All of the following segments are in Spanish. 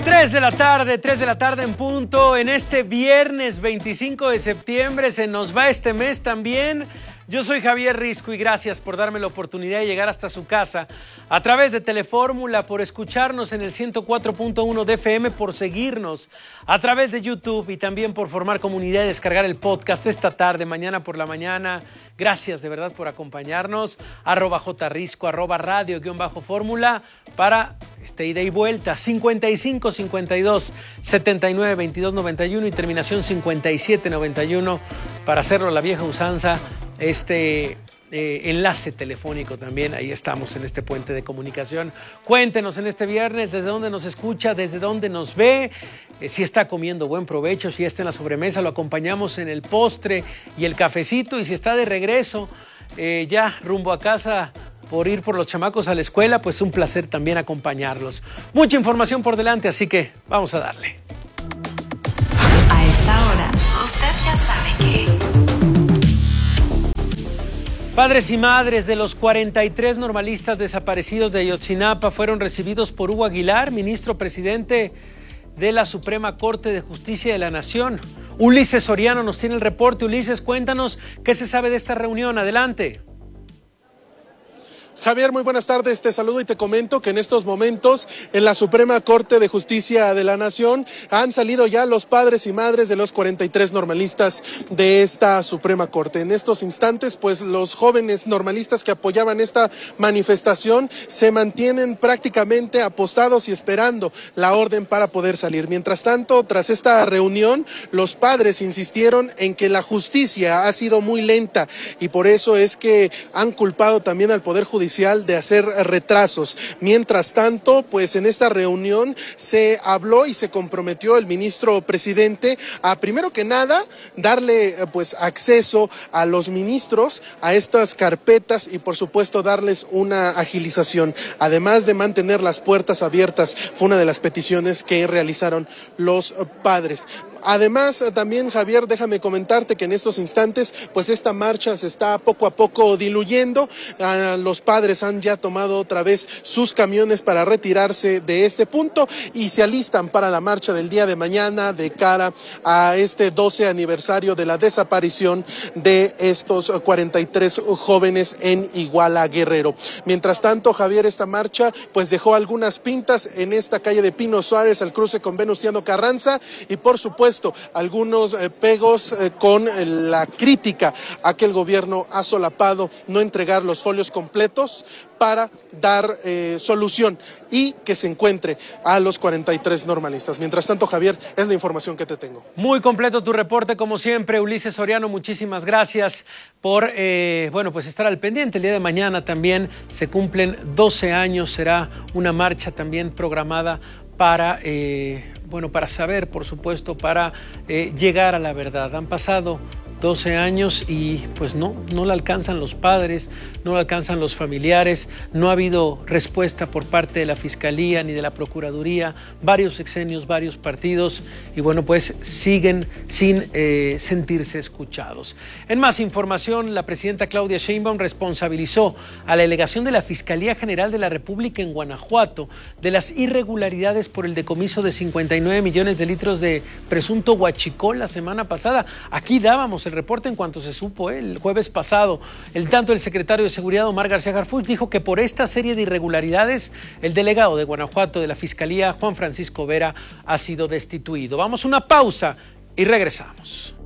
3 de la tarde en punto, en este viernes 25 de septiembre, se nos va este mes también. Yo soy Javier Risco y gracias por darme la oportunidad de llegar hasta su casa a través de Telefórmula, por escucharnos en el 104.1 de FM, por seguirnos a través de YouTube y también por formar comunidad y descargar el podcast esta tarde, mañana por la mañana. Gracias de verdad por acompañarnos. @jrisco, @radio_fórmula para ida y vuelta. 55 52 79 22 91 y terminación 57 91 para hacerlo a la vieja usanza. Enlace telefónico también, ahí estamos en este puente de comunicación. Cuéntenos en este viernes desde dónde nos escucha, desde dónde nos ve, si está comiendo, buen provecho, si está en la sobremesa, lo acompañamos en el postre y el cafecito, y si está de regreso ya rumbo a casa por ir por los chamacos a la escuela, pues un placer también acompañarlos. Mucha información por delante, así que vamos a darle. A esta hora, usted ya sabe que... Padres y madres de los 43 normalistas desaparecidos de Ayotzinapa fueron recibidos por Hugo Aguilar, ministro presidente de la Suprema Corte de Justicia de la Nación. Ulises Soriano nos tiene el reporte. Ulises, cuéntanos qué se sabe de esta reunión. Adelante. Javier, muy buenas tardes, te saludo y te comento que en estos momentos en la Suprema Corte de Justicia de la Nación han salido ya los padres y madres de los 43 normalistas de esta Suprema Corte. En estos instantes, pues los jóvenes normalistas que apoyaban esta manifestación se mantienen prácticamente apostados y esperando la orden para poder salir. Mientras tanto, tras esta reunión, los padres insistieron en que la justicia ha sido muy lenta y por eso es que han culpado también al Poder Judicial de hacer retrasos. Mientras tanto, pues en esta reunión se habló y se comprometió el ministro presidente a, primero que nada, darle pues acceso a los ministros a estas carpetas y por supuesto darles una agilización, además de mantener las puertas abiertas. Fue una de las peticiones que realizaron los padres. Además, también, Javier, déjame comentarte que en estos instantes, pues esta marcha se está poco a poco diluyendo. Los padres han ya tomado otra vez sus camiones para retirarse de este punto y se alistan para la marcha del día de mañana de cara a este 12 aniversario de la desaparición de estos 43 jóvenes en Iguala, Guerrero. Mientras tanto, Javier, esta marcha pues dejó algunas pintas en esta calle de Pino Suárez al cruce con Venustiano Carranza y por supuesto algunos pegos con la crítica a que el gobierno ha solapado no entregar los folios completos para dar solución y que se encuentre a los 43 normalistas. Mientras tanto, Javier, es la información que te tengo. Muy completo tu reporte, como siempre, Ulises Soriano, muchísimas gracias por pues estar al pendiente. El día de mañana también se cumplen 12 años, será una marcha también programada para saber, por supuesto, para llegar a la verdad. Han pasado 12 años y pues no la alcanzan los padres, no la alcanzan los familiares, no ha habido respuesta por parte de la Fiscalía ni de la Procuraduría, varios sexenios, varios partidos y pues siguen sin sentirse escuchados. En más información, la presidenta Claudia Sheinbaum responsabilizó a la delegación de la Fiscalía General de la República en Guanajuato de las irregularidades por el decomiso de 59 millones de litros de presunto huachicol la semana pasada. Aquí dábamos el reporte en cuanto se supo el jueves pasado. Tanto el secretario de Seguridad, Omar García Harfuch, dijo que por esta serie de irregularidades el delegado de Guanajuato de la Fiscalía, Juan Francisco Vera, ha sido destituido. Vamos a una pausa y regresamos.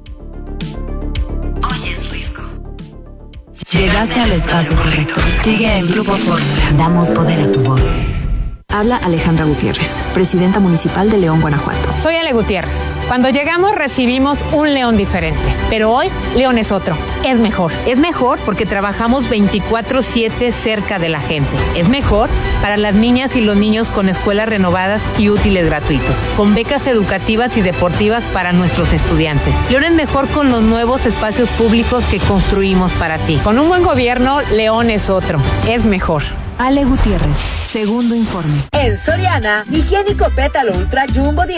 Oyes Risco. Llegaste al espacio correcto. Sigue en Grupo Fórmula. Damos poder a tu voz. Habla Alejandra Gutiérrez, presidenta municipal de León, Guanajuato. Soy Ale Gutiérrez. Cuando llegamos recibimos un León diferente, pero hoy León es otro. Es mejor. Es mejor porque trabajamos 24/7 cerca de la gente. Es mejor para las niñas y los niños con escuelas renovadas y útiles gratuitos, con becas educativas y deportivas para nuestros estudiantes. León es mejor con los nuevos espacios públicos que construimos para ti. Con un buen gobierno, León es otro. Es mejor. Ale Gutiérrez, segundo informe. En Soriana, higiénico pétalo Ultra Jumbo 10